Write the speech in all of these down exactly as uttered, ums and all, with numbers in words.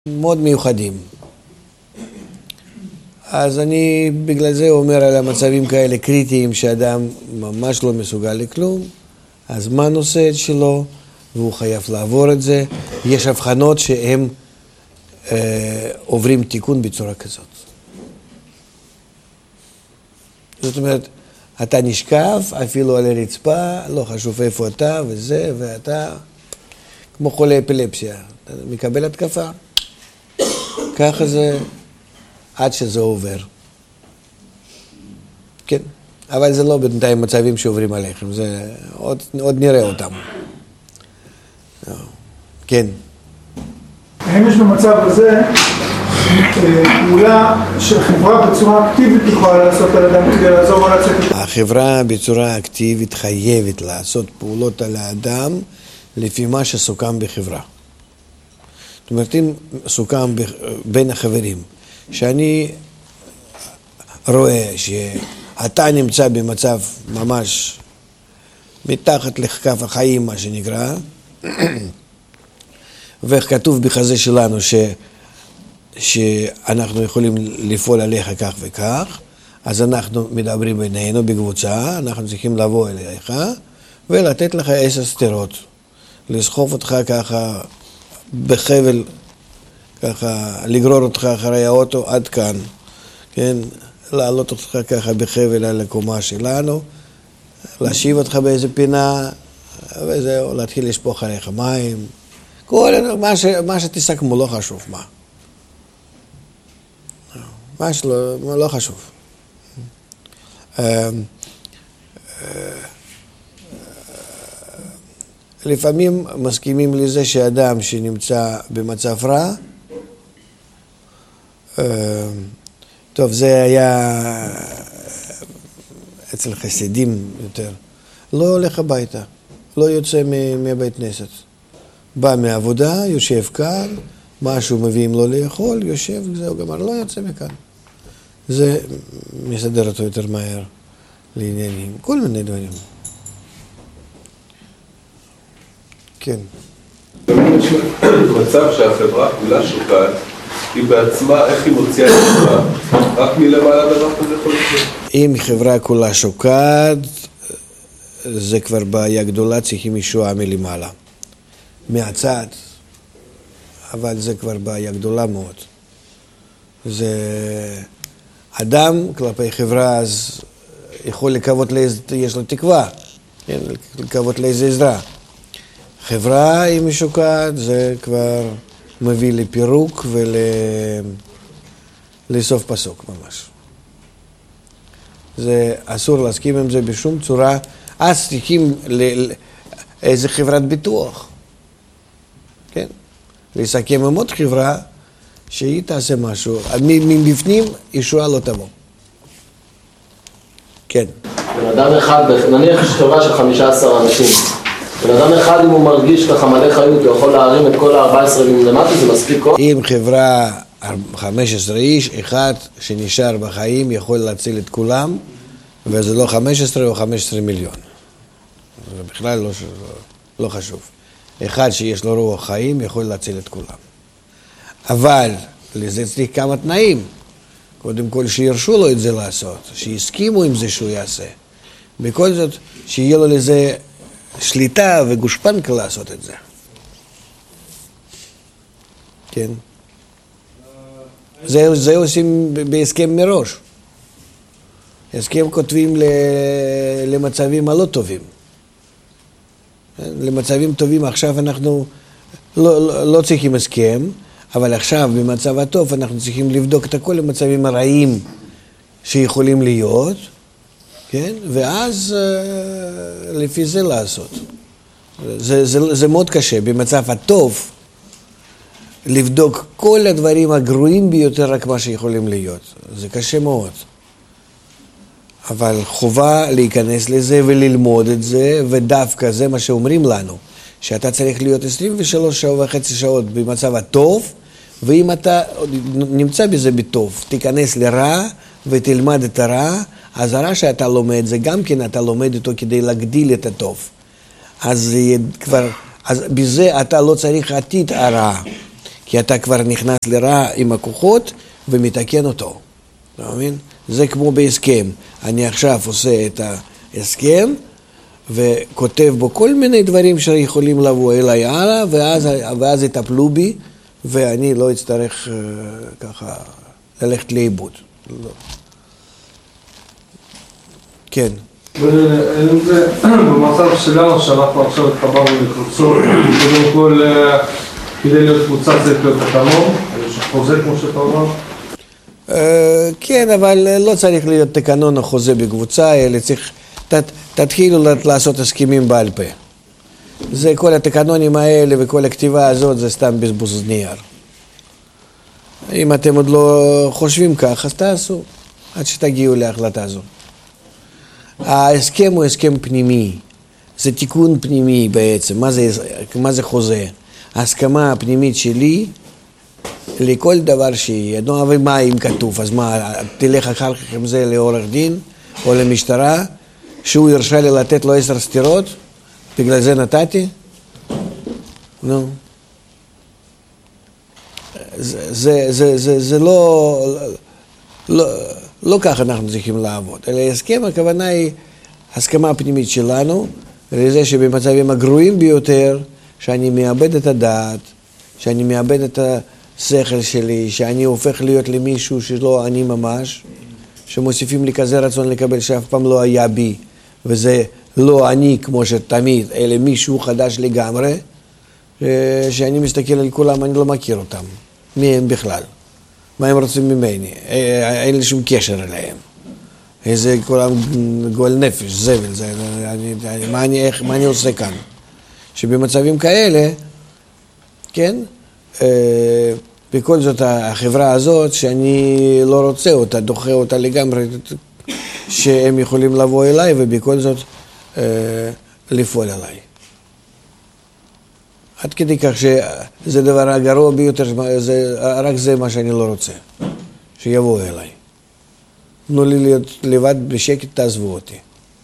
מאוד מיוחדים. אז אני בגלל זה אומר על המצבים כאלה קריטיים שאדם ממש לא מסוגל לכלום, הזמן עושה את שלו והוא חייב לעבור את זה. יש הבחנות שהם אה, עוברים תיקון בצורה כזאת. זאת אומרת, אתה נשכב אפילו על הרצפה, לא חשוב איפה אתה וזה, ואתה כמו חולה אפילפסיה, אתה מקבל התקפה. ככה זה עד שזה עובר. כן, אבל זה לא בינתיים מצבים שעוברים עליכם, זה עוד, עוד נראה אותם. כן. האם יש במצב הזה פעולה שחברה בצורה אקטיבית יכולה לעשות על אדם כדי לעזור או לצאת? החברה בצורה אקטיבית חייבת לעשות פעולות על האדם לפי מה שסוכם בחברה. זאת אומרת, אם סוכם בין החברים, שאני רואה שאתה נמצא במצב ממש מתחת לכף החיים, מה שנקרא, וכתוב בחזה שלנו ש, שאנחנו יכולים לפעול עליך כך וכך, אז אנחנו מדברים בינינו בקבוצה, אנחנו צריכים לבוא אליך ולתת לך עשר סתירות, לסחוף אותך ככה בחבל, ככה לגרור אותך אחרי האוטו עד כאן, כן? לעלות אותך ככה בחבל על הקומה שלנו, להשיב אותך באיזה פינה, וזהו, להתחיל לשפוך עליך מים, כל מה, ש, מה שתסכמו, לא חשוב מה. מה שלא, לא חשוב. לפעמים מסכימים לזה שאדם שנמצא במצב רע, טוב, זה היה אצל חסידים יותר, לא הולך הביתה, לא יוצא מבית כנסת. בא מעבודה, יושב כאן, משהו מביאים לו לאכול, יושב, זהו גמר, לא יוצא מכאן. זה מסדר אותו יותר מהר לעניינים, כל מיני דברים. כן. מצב שהחברה כולה שוקעת, היא בעצמה, איך היא מוציאה את עצמה? רק מלמעלה דבר כזה יכול להיות? אם חברה כולה שוקעת, זה כבר בעיה גדולה, צריכים ישועה מלמעלה. מהצד, אבל זה כבר בעיה גדולה מאוד. זה אדם כלפי חברה, אז יכול לקוות לאיזה, יש לו תקווה, כן? לקוות לאיזה עזרה. חברה היא משוקעת, זה כבר מביא לפירוק ולסוף פסוק ממש. זה אסור להסכים עם זה בשום צורה. אז צריכים לאיזה חברת ביטוח, כן? לסכם עם עוד חברה שהיא תעשה משהו. מבפנים ישועה לא תבוא. כן. בן אדם אחד, נניח יש חברה של חמישה עשר אנשים. בן אדם אחד, אם הוא מרגיש ככה מלא חיות, הוא יכול להרים את כל ה-ארבע עשרה למטה, זה מספיק כוח? אם חברה חמש עשרה איש, אחד שנשאר בחיים יכול להציל את כולם, וזה לא חמש עשרה או חמש עשרה מיליון. זה בכלל לא, לא חשוב. אחד שיש לו רוח חיים יכול להציל את כולם. אבל לזה צריך כמה תנאים. קודם כל שירשו לו את זה לעשות, שיסכימו עם זה שהוא יעשה. בכל זאת, שיהיה לו לזה שליטה וגושפנקה לעשות את זה. כן? זה, זה עושים בהסכם מראש. הסכם כותבים למצבים הלא טובים. למצבים טובים עכשיו אנחנו לא, לא, לא צריכים הסכם, אבל עכשיו במצב הטוב אנחנו צריכים לבדוק את כל המצבים הרעים שיכולים להיות, כן? ואז לפי זה לעשות. זה, זה, זה מאוד קשה במצב הטוב לבדוק כל הדברים הגרועים ביותר רק מה שיכולים להיות. זה קשה מאוד. אבל חובה להיכנס לזה וללמוד את זה, ודווקא זה מה שאומרים לנו, שאתה צריך להיות עשרים ושלוש שעות וחצי שעות במצב הטוב, ואם אתה נמצא בזה בטוב, תיכנס לרע ותלמד את הרע, אז הרע שאתה לומד זה גם כן אתה לומד אותו כדי להגדיל את הטוב. אז כבר, אז בזה אתה לא צריך עתיד הרע, כי אתה כבר נכנס לרע עם הכוחות ומתקן אותו. אתה מבין? זה כמו בהסכם. אני עכשיו עושה את ההסכם וכותב בו כל מיני דברים שיכולים לבוא אליי הלאה, ואז, ואז יטפלו בי, ואני לא אצטרך uh, ככה ללכת לאיבוד. לא. כן. ואם זה במצב שלנו, שאנחנו עכשיו התחברנו לקבוצות, קודם כל, כדי להיות קבוצה צריך להיות תקנון, יש חוזה כמו שאתה אומר? כן, אבל לא צריך להיות תקנון או חוזה בקבוצה, אלא צריך, תתחילו לעשות הסכמים בעל פה. זה כל התקנונים האלה וכל הכתיבה הזאת זה סתם בזבוז נייר. אם אתם עוד לא חושבים כך, אז תעשו, עד שתגיעו להחלטה הזו. ההסכם הוא הסכם פנימי, זה תיקון פנימי בעצם. מה זה, מה זה חוזה? ההסכמה הפנימית שלי לכל דבר שיהיה. נו, אבל מה אם כתוב? אז מה, תלך אחר כך עם זה לעורך דין או למשטרה, שהוא ירשה לי לתת לו עשר סתירות? בגלל זה נתתי? נו. זה, זה, זה, זה, זה לא, לא, לא כך אנחנו צריכים לעבוד. אלא הסכם, הכוונה היא הסכמה הפנימית שלנו, לזה שבמצבים הגרועים ביותר, שאני מאבד את הדעת, שאני מאבד את השכל שלי, שאני הופך להיות למישהו שלא אני ממש, שמוסיפים לי כזה רצון לקבל שאף פעם לא היה בי, וזה לא אני כמו שתמיד, אלא מישהו חדש לגמרי, שאני מסתכל על כולם, אני לא מכיר אותם. מי הם בכלל? מה הם רוצים ממני? אין לי שום קשר אליהם. איזה כולם גועל נפש, זבל, זה, אני, מה, אני, איך, מה אני עושה כאן? שבמצבים כאלה, כן, אה, בכל זאת החברה הזאת שאני לא רוצה אותה, דוחה אותה לגמרי, שהם יכולים לבוא אליי ובכל זאת אה, לפעול עליי. עד כדי כך שזה דבר הגרוע ביותר, זה, רק זה מה שאני לא רוצה, שיבואו אליי. תנו לי להיות לבד בשקט, תעזבו אותי.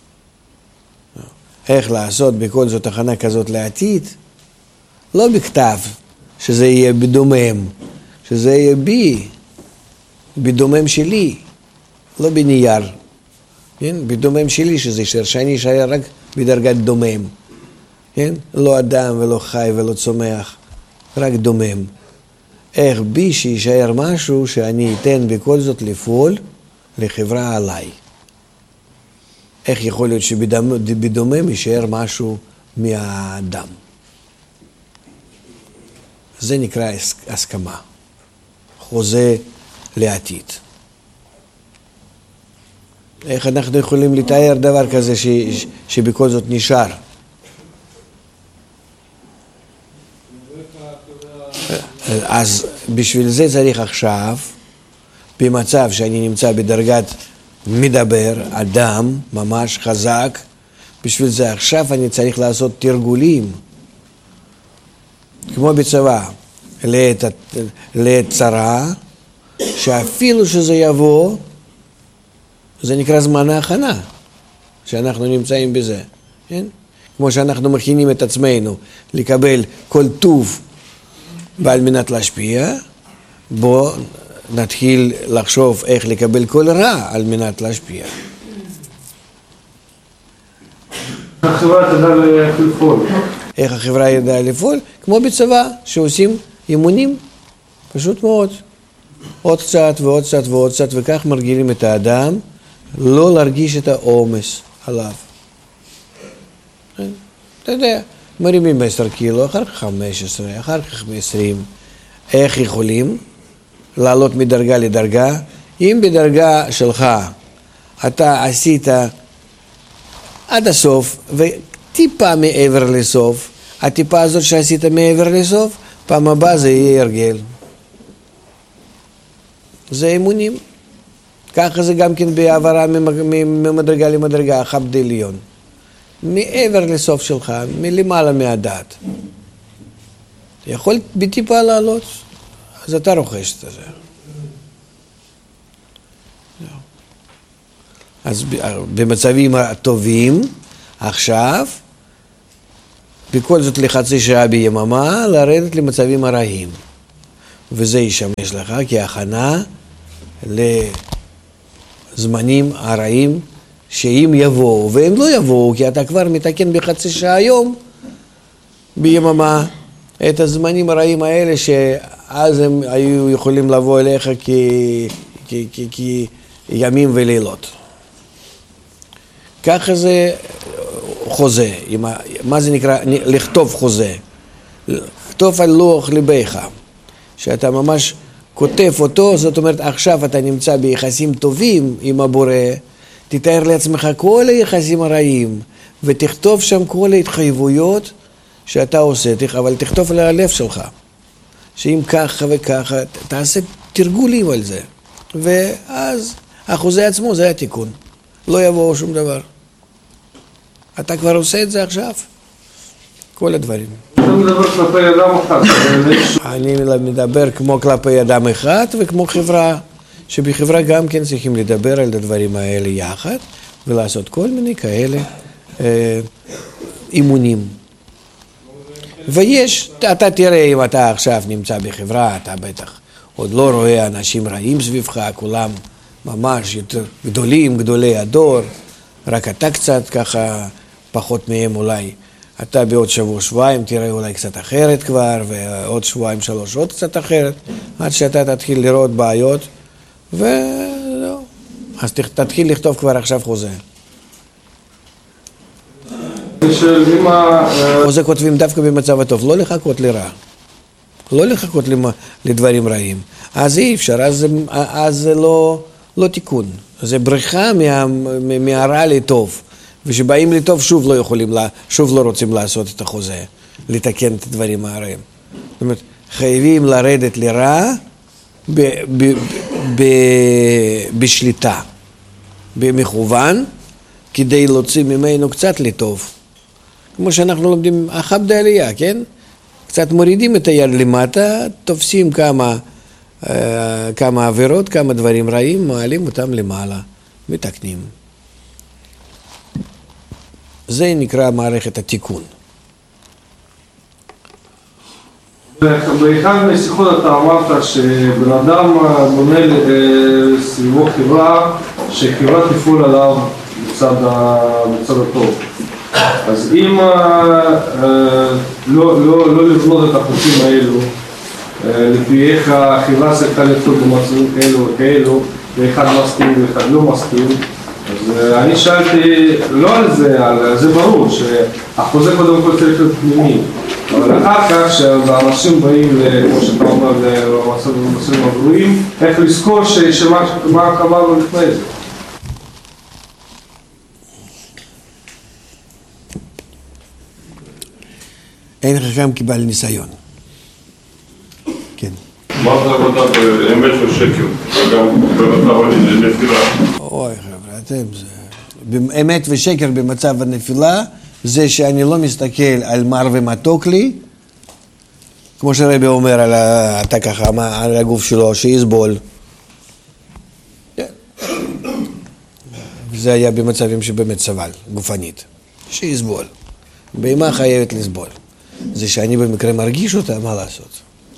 איך לעשות בכל זאת הכנה כזאת לעתיד? לא בכתב, שזה יהיה בדומם, שזה יהיה בי, בדומם שלי, לא בנייר. כן? בדומם שלי שזה יישאר, שאני אשאר רק בדרגת דומם. כן? לא אדם ולא חי ולא צומח, רק דומם. איך בי שישאר משהו שאני אתן בכל זאת לפעול לחברה עליי. איך יכול להיות שבדומם יישאר משהו מהאדם. זה נקרא הסכמה, חוזה לעתיד. איך אנחנו יכולים לתאר דבר כזה ש, ש, שבכל זאת נשאר? אז בשביל זה צריך עכשיו, במצב שאני נמצא בדרגת מדבר, אדם, ממש חזק, בשביל זה עכשיו אני צריך לעשות תרגולים, כמו בצבא, לעת, לעת צרה, שאפילו שזה יבוא, זה נקרא זמן ההכנה, שאנחנו נמצאים בזה, כן? כמו שאנחנו מכינים את עצמנו לקבל כל טוב ועל מנת להשפיע, בוא נתחיל לחשוב איך לקבל כל רע על מנת להשפיע. החברה תדע לפעול. איך החברה ידעה לפעול? כמו בצבא, שעושים אימונים, פשוט מאוד. עוד קצת ועוד קצת ועוד קצת, וכך מרגילים את האדם, לא להרגיש את העומס עליו. אתה יודע, מרימים עשר קילו, אחר כך חמש עשרה, אחר כך עשרים. איך יכולים לעלות מדרגה לדרגה? אם בדרגה שלך אתה עשית עד הסוף וטיפה מעבר לסוף, הטיפה הזאת שעשית מעבר לסוף, פעם הבאה זה יהיה הרגל. זה אימונים. ככה זה גם כן בעברה ממדרגה למדרגה, חבד עליון. מעבר לסוף שלך, מלמעלה מהדעת. אתה יכול בטיפה לעלות, אז אתה רוכש את זה. אז במצבים הטובים, עכשיו, בכל זאת לחצי שעה ביממה, לרדת למצבים הרעים. וזה ישמש לך כהכנה לזמנים הרעים שאם יבואו, והם לא יבואו, כי אתה כבר מתקן בחצי שעה היום, ביממה, את הזמנים הרעים האלה שאז הם היו יכולים לבוא אליך כימים ולילות. ככה זה חוזה, מה זה נקרא? לכתוב חוזה. לכתוב על לוח ליבך, שאתה ממש כותב אותו, זאת אומרת עכשיו אתה נמצא ביחסים טובים עם הבורא, תתאר לעצמך כל היחסים הרעים, ותכתוב שם כל ההתחייבויות שאתה עושה, אבל תכתוב על הלב שלך, שאם ככה וככה, תעשה תרגולים על זה, ואז החוזה עצמו זה התיקון, לא יבוא שום דבר. אתה כבר עושה את זה עכשיו, כל הדברים. אתה מדבר כלפי אדם אחד. אני מדבר כמו כלפי אדם אחד וכמו חברה, שבחברה גם כן צריכים לדבר על הדברים האלה יחד, ולעשות כל מיני כאלה אה, אימונים. ויש, אתה תראה אם אתה עכשיו נמצא בחברה, אתה בטח עוד לא רואה אנשים רעים סביבך, כולם ממש יותר גדולים, גדולי הדור, רק אתה קצת ככה פחות מהם אולי. אתה בעוד שבוע, שבועיים תראה אולי קצת אחרת כבר, ועוד שבועיים, שלוש עוד קצת אחרת, עד שאתה תתחיל לראות בעיות, ולא. אז תתחיל לכתוב כבר עכשיו חוזה. חוזה כותבים דווקא במצב הטוב, לא לחכות לרע. לא לחכות לדברים רעים. אז אי אפשר, אז זה לא, לא תיקון. זה בריחה מה, מהרע לטוב. ושבאים לטוב שוב לא יכולים, שוב לא רוצים לעשות את החוזה, לתקן את הדברים הרעים. זאת אומרת, חייבים לרדת לרע ב, ב, ב, בשליטה, במכוון, כדי להוציא ממנו קצת לטוב. כמו שאנחנו לומדים, אחב דעלייה, כן? קצת מורידים את היד למטה, תופסים כמה, כמה עבירות, כמה דברים רעים, מעלים אותם למעלה, מתקנים. זה נקרא מערכת התיקון. באחד מהשיחות אתה אמרת שבן אדם בונה סביבו חברה, שחברה תפעול עליו בצד הטוב. אז אם לא לבנות את החוקים האלו, לפי איך החברה צריכה לפעול במצבים כאלו וכאלו, ואחד מסכים ואחד לא מסכים, אז אני שאלתי לא על זה, על זה ברור שהחוזה קודם כל צריך להיות פנימי, אבל אחר כך כשאנשים באים, כמו שאתה אומר, למצבים הגרועים, איך לזכור שמה קבענו לפני זה. אין חכם כבעל ניסיון. כן. מה זה עבודה באמת ושקר, וגם במצב הנפילה? אוי חבר'ה, אתם זה... אמת ושקר במצב הנפילה, זה שאני לא מסתכל על מר ומתוק לי, כמו שרבי אומר על ה... אתה ככה, על הגוף שלו, שיסבול. וזה היה במצבים שבאמת סבל, גופנית. שיסבול. בהמה חייבת לסבול. זה שאני במקרה מרגיש אותה, מה לעשות?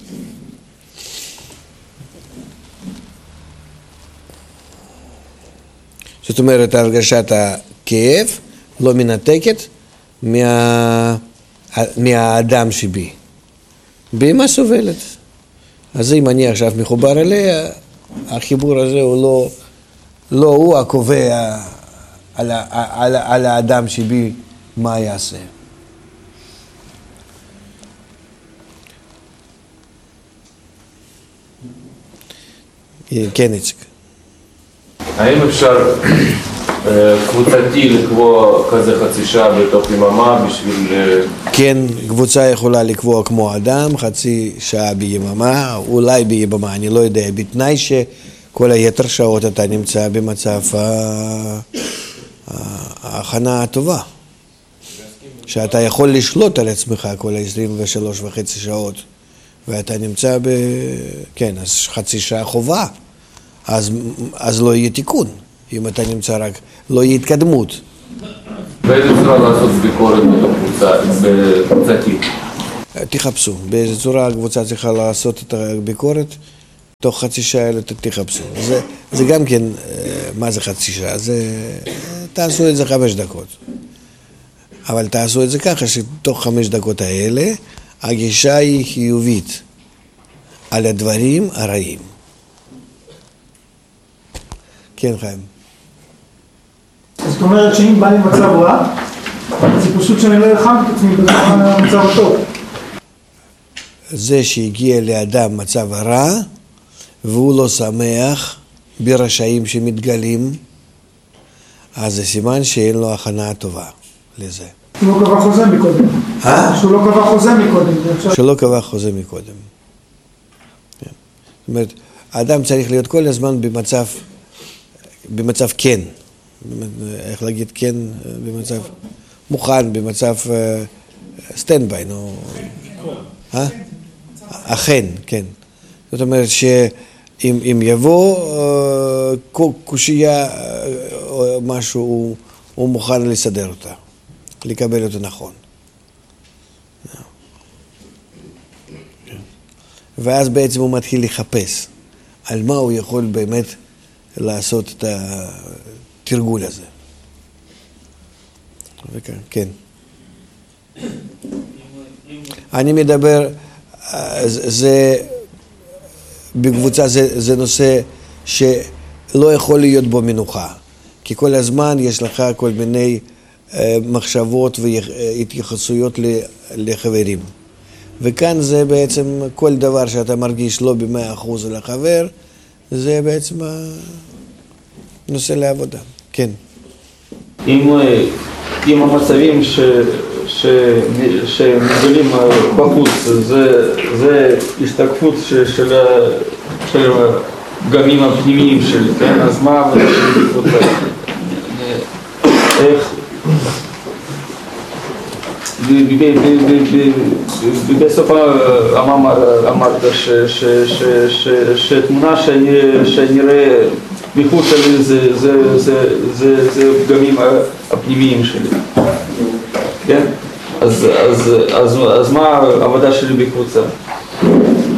זאת אומרת, הרגשת הכאב לא מנתקת מה... מהאדם שבי. בהמה סובלת. אז אם אני עכשיו מחובר אליה, החיבור הזה הוא לא, לא הוא הקובע על, ה... על, על האדם שבי מה יעשה. כן, איציק. האם אפשר קבוצתי לקבוע כזה חצי שעה בתוך יממה בשביל... כן, קבוצה יכולה לקבוע כמו אדם, חצי שעה ביממה, אולי ביממה, אני לא יודע, בתנאי שכל היתר שעות אתה נמצא במצב ההכנה הטובה. שאתה יכול לשלוט על עצמך כל ה-עשרים ושלוש וחצי שעות, ואתה נמצא ב... כן, אז חצי שעה חובה. אז, אז לא יהיה תיקון, אם אתה נמצא רק, לא יהיה התקדמות. באיזה צורה לעשות ביקורת בקבוצתי? תחפשו. באיזו צורה הקבוצה צריכה לעשות את הביקורת, תוך חצי שעה תחפשו. זה, זה גם כן, מה זה חצי שעה? זה, תעשו את זה חמש דקות. אבל תעשו את זה ככה שתוך חמש דקות האלה, הגישה היא חיובית על הדברים הרעים. כן, חיים. זאת אומרת שאם בא לי מצב רע, זה פשוט שאני לא אלחם את עצמי במצב הטוב. זה שהגיע לאדם מצב רע, והוא לא שמח ברשעים שמתגלים, אז זה סימן שאין לו הכנה טובה לזה. שהוא לא קבע חוזה מקודם. אה? שהוא לא קבע חוזה מקודם. שלא קבע חוזה מקודם. זאת אומרת, האדם צריך להיות כל הזמן במצב, במצב כן. איך להגיד כן? במצב מוכן, במצב סטנדביי, נו. אה? אכן, כן. זאת אומרת שאם יבוא קושייה או משהו, הוא מוכן לסדר אותה, לקבל אותה נכון. ואז בעצם הוא מתחיל לחפש על מה הוא יכול באמת לעשות את התרגול הזה. וכן, כן. אני מדבר, זה, בקבוצה זה, זה נושא שלא יכול להיות בו מנוחה, כי כל הזמן יש לך כל מיני מחשבות והתייחסויות לחברים. וכאן זה בעצם כל דבר שאתה מרגיש לא במאה אחוז לחבר, זה בעצם הנושא לעבודה. כן. אם, אם המצבים ש, ש, שמגלים בחוץ, זה, זה השתקפות של, של, של הפגמים הפנימיים שלי, כן? אז מה העבודה שלי בקבוצה? איך? בסוף המאמר אמרת שתמונה שאני רואה מחוץ שלי זה פגמים הפנימיים שלי, כן? אז מה העבודה שלי בקבוצה?